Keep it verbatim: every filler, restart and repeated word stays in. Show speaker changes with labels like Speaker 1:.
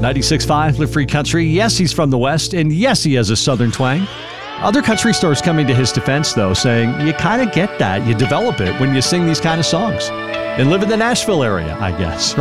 Speaker 1: ninety-six point five Live Free Country. Yes, he's from the West, and yes, he has a Southern twang. Other country stars coming to his defense, though, saying you kind of get that. You develop it when you sing these kind of songs and live in the Nashville area, I guess.